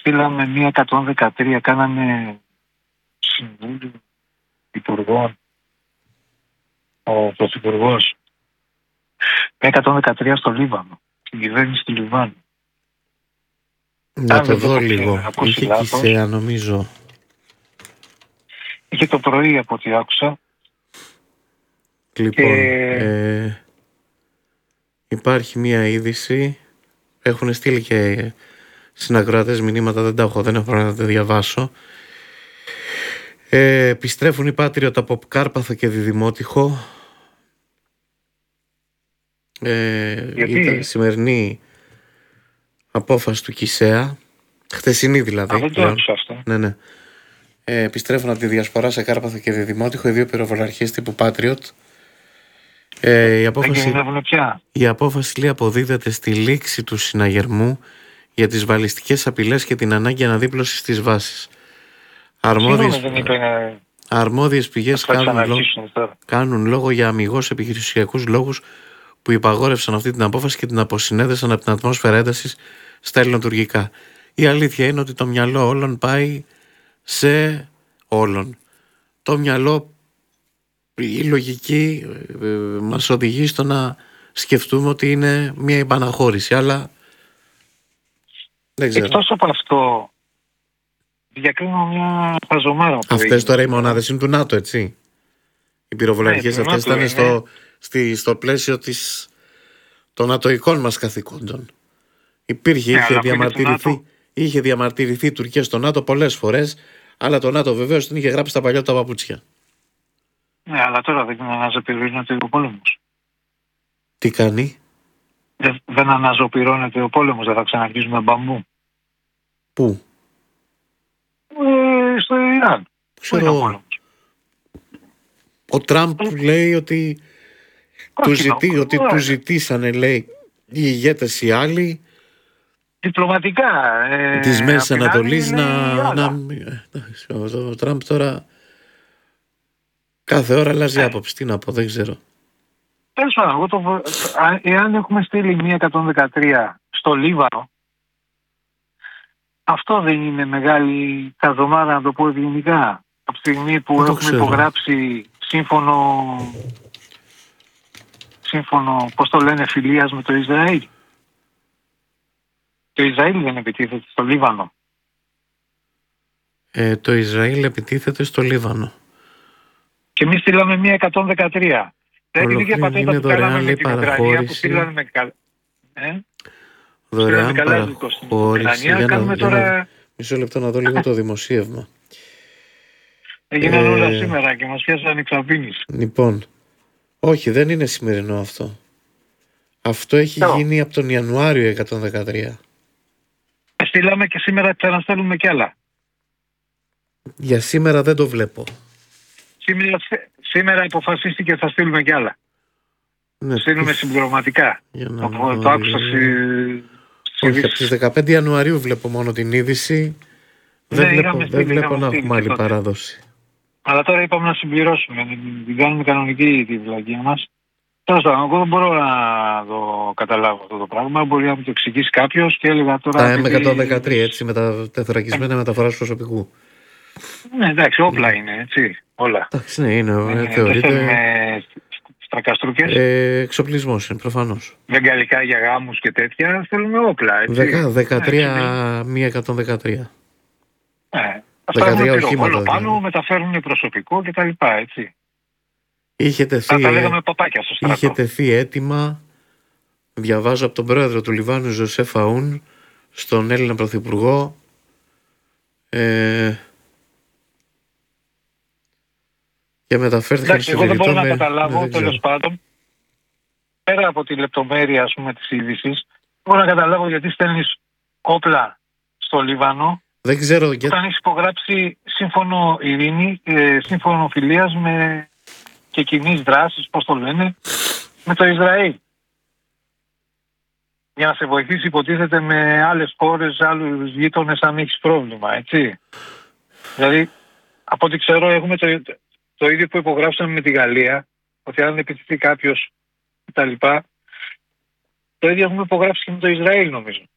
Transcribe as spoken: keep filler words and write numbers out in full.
στείλαμε μία εκατόν δεκατρία, κάνανε συμβούλιο υπουργών, ο πρωθυπουργός, μία εκατόν δεκατρία στο Λίβανο, στην κυβέρνηση του Λιβάνου. Να το δω λίγο. Είχε Κισέα νομίζω. Είχε το πρωί από ό,τι άκουσα. Λοιπόν, και... ε, υπάρχει μία είδηση. Έχουν στείλει και συνακροατές μηνύματα, δεν τα έχω, δεν έχω να τα διαβάσω. Ε, επιστρέφουν οι Patriot από Κάρπαθο και Διδημότυχο. Ε, ήταν σημερινή απόφαση του Κισέα, χθεσινή δηλαδή. Α, δεν το άκουσα αυτό. Ναι, ναι. Ε, επιστρέφουν από τη διασπορά σε Κάρπαθο και Διδημότυχο οι δύο πυροβολαρχίες τύπου Patriot. Ε, η, απόφαση, η απόφαση λέει αποδίδεται στη λήξη του συναγερμού για τις βαλιστικές απειλές και την ανάγκη αναδίπλωσης της βάσης. Αρμόδιες, είπε... αρμόδιες πηγές κάνουν, λόγο, κάνουν λόγο για αμιγώς επιχειρησιακούς λόγους που υπαγόρευσαν αυτή την απόφαση και την αποσυνέδεσαν από την ατμόσφαιρα έντασης στα ελληνοτουρκικά. Η αλήθεια είναι ότι το μυαλό όλων πάει σε όλων. Το μυαλό, η λογική ε, ε, μας οδηγεί στο να σκεφτούμε ότι είναι μια επαναχώρηση, αλλά δεν ξέρω. Εκτός από αυτό, διακρίνω μια χαζομάρα. Αυτές τώρα οι μονάδες είναι του ΝΑΤΟ, έτσι. Οι πυροβολαρχίες ναι, αυτές ήταν είναι. στο, στη, στο πλαίσιο της, των ατοικών μας καθηκόντων. Υπήρχε, ναι, είχε, διαμαρτυρηθεί, είχε διαμαρτυρηθεί η Τουρκία στο ΝΑΤΟ πολλές φορές, αλλά το ΝΑΤΟ βεβαίως την είχε γράψει τα παλιά τα παπούτσια. Ναι, αλλά τώρα δεν αναζωπηρώνεται ο πόλεμος. Τι κάνει? Δεν, δεν αναζωπηρώνεται ο πόλεμος, δεν θα ξαναρχίσουμε μπαμπού. Πού? Ε, στο Ιράν. Ξέρω. Ο, ο Τραμπ λέει ότι του, ζητή, ότι του ζητήσανε, λέει, οι ηγέτες οι άλλοι διπλωματικά ε, της Μέσης Ανατολής να, να, να ο Τραμπ τώρα κάθε ώρα αλλάζει άποψη. Τι να πω, δεν ξέρω. Τέλος πάντων, εάν έχουμε στείλει μία εκατόν δεκατρία στο Λίβανο, αυτό δεν είναι μεγάλη καζομάρα, να το πω ευγενικά, από τη στιγμή που έχουμε ξέρω. υπογράψει σύμφωνο, σύμφωνο, πώς το λένε, φιλίας με το Ισραήλ. Το Ισραήλ δεν επιτίθεται στο Λίβανο. Ε, το Ισραήλ επιτίθεται στο Λίβανο. Και εμείς στείλαμε μία εκατόν δεκατρία. Δεν είναι ίδια πατέντα που κάναμε με την Ουκρανία, που στείλαμε με καλά. Ε? Δωρεάν παραχώρηση. Για να, τώρα... για να... Μισό λεπτό να δω λίγο το δημοσίευμα. Έγιναν ε... όλα σήμερα και μας πιάσαν εξαπίνηση. Λοιπόν, όχι, δεν είναι σημερινό αυτό. Αυτό έχει Εδώ. γίνει από τον Ιανουάριο εκατόν δεκατρία. Στείλαμε και σήμερα ξαναστέλνουμε κι άλλα. Για σήμερα δεν το βλέπω. Σήμερα, σήμερα αποφασίστηκε ότι θα στείλουμε κι άλλα. Ναι, στείλουμε τι... συμπληρωματικά. Το, το, το άκουσα στη... Όχι, από τις δεκαπέντε Ιανουαρίου βλέπω μόνο την είδηση. Ναι, δεν βλέπω, στείλει, δεν βλέπω να έχουμε άλλη τότε. παράδοση. Αλλά τώρα είπαμε να συμπληρώσουμε, να την κάνουμε κανονική τη βλαγία μας. Τέλος πάντων, εγώ δεν μπορώ να το καταλάβω αυτό το πράγμα. Μπορεί να μου το εξηγήσει κάποιος και έλεγα τώρα. Τα εμ εκατόν δεκατρία, έτσι, με τα τεθωρακισμένα ε... μεταφοράς προσωπικού. Ναι, εντάξει, όπλα είναι, έτσι. Όλα. Εντάξει, ναι, είναι. Ε, θεωρείται. Με στρακαστρούκες. Ε, εξοπλισμός είναι, προφανώς. Βεγγαλικά για γάμους και τέτοια, θέλουμε όπλα, έτσι. δεκατρία, μία εκατόν δεκατρία. Ναι. Αυτά έχουν πυροβόλο πάνω, δηλαδή. Μεταφέρουν προσωπικό κτλ. Έτσι. Είχε τεθεί, τα λέγαμε παπάκια στο στρατό. Είχε τεθεί έτοιμα, διαβάζω από τον πρόεδρο του Λιβάνου, Ζωσέφ Αούν, στον Έλληνα Πρωθυπουργό. Ε, και μεταφέρθηκαν. Εντάξει, εγώ δεν μπορώ να καταλάβω, τέλος πάντων, πέρα από τη λεπτομέρεια, ας πούμε, της είδησης, μπορώ να καταλάβω γιατί στέλνεις όπλα στο Λίβανο. Δεν ξέρω γιατί. Όταν έχεις υπογράψει σύμφωνο ειρήνη, ε, σύμφωνο φιλίας με και κοινής δράσης, πώς το λένε, με το Ισραήλ. Για να σε βοηθήσει, υποτίθεται, με άλλες χώρες, άλλους γείτονες, αν έχεις πρόβλημα, έτσι. Δηλαδή, από ό,τι ξέρω, έχουμε το, το ίδιο που υπογράψαμε με τη Γαλλία, ότι αν επιτεθεί κάποιος κτλ. Το ίδιο έχουμε υπογράψει και με το Ισραήλ, νομίζω.